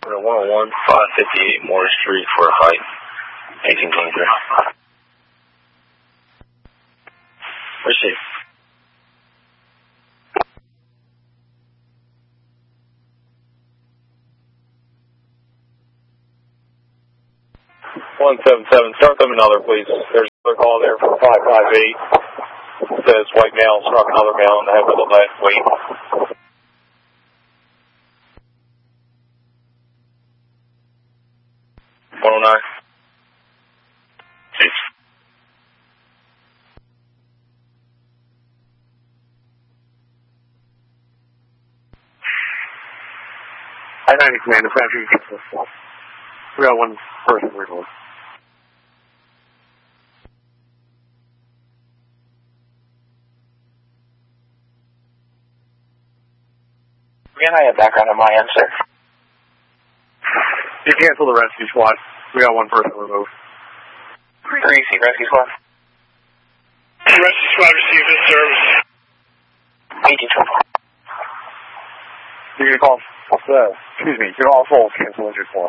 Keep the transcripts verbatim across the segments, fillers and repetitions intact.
one oh one, five fifty-eight Morris Street for a fight. eighteen twenty-three. Receive. one seven seven, start them another, please. There's another call there for five five eight. It says white male struck another male in the head with a lead weight. one oh nine. Six. I ninety Commander, Patrick. We got one person we're going. Again, I have background on my end, sir. You cancel the rescue squad. We got one person removed. Greasy, rescue squad. Rescue squad received in service. eighteen twenty-four. You can call, uh, excuse me, you can also cancel injured force.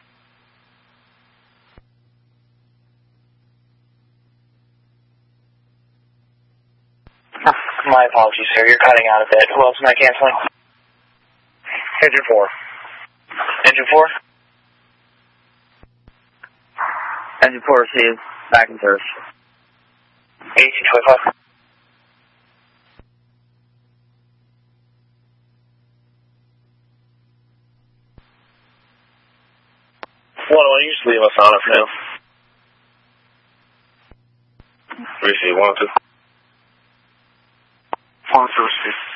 My apologies, sir. You're cutting out a bit. Who else am I canceling? Engine four. Engine four? Engine four received. Back in service. eighteen twenty-five. one oh one, you just leave us on it for now. Receive one oh two. one two, receive.